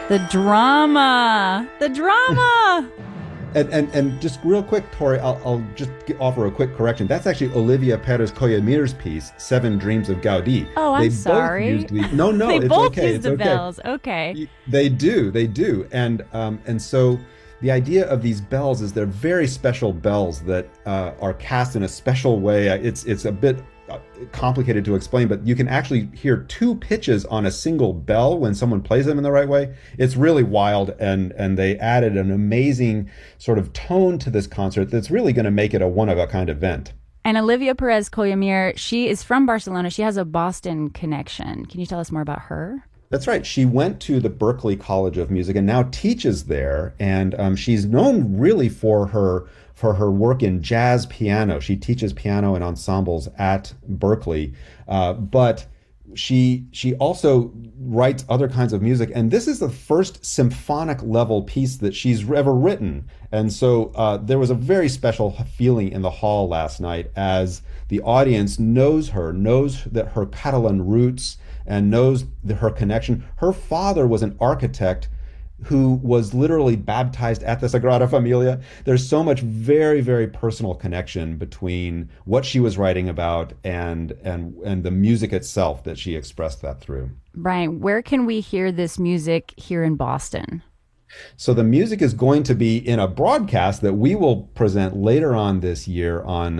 The drama. The drama. And just real quick, Tori, I'll just offer a quick correction. That's actually Olivia Perez Collamir's piece, Seven Dreams of Gaudí. Oh, I'm sorry. No, they it's both okay. use the bells. Okay. They do. And so the idea of these bells is they're very special bells that are cast in a special way. It's a bit complicated to explain, but you can actually hear two pitches on a single bell when someone plays them in the right way. It's really wild, and they added an amazing sort of tone to this concert that's really going to make it a one-of-a-kind event. And Olivia Perez Collamir, she is from Barcelona. She has a Boston connection. Can you tell us more about her? That's right. She went to the Berklee College of Music and now teaches there. And she's known really for her work in jazz piano. She teaches piano and ensembles at Berklee, but she also writes other kinds of music. And this is the first symphonic level piece that she's ever written. And so there was a very special feeling in the hall last night as the audience knows that her Catalan roots and knows her connection. Her father was an architect who was literally baptized at the Sagrada Familia. There's so much very, very personal connection between what she was writing about and the music itself that she expressed that through. Brian, where can we hear this music here in Boston? So the music is going to be in a broadcast that we will present later on this year on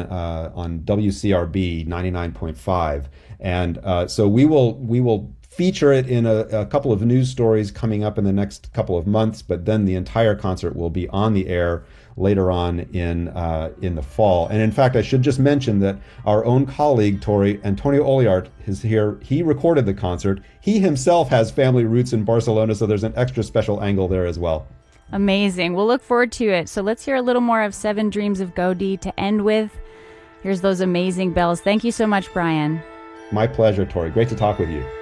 WCRB 99.5. And so we will feature it in a couple of news stories coming up in the next couple of months, but then the entire concert will be on the air later on in the fall. And in fact, I should just mention that our own colleague, Tori, Antonio Oliart, is here. He recorded the concert. He himself has family roots in Barcelona, so there's an extra special angle there as well. Amazing. We'll look forward to it. So let's hear a little more of Seven Dreams of Gaudí to end with. Here's those amazing bells. Thank you so much, Brian. My pleasure, Tori. Great to talk with you.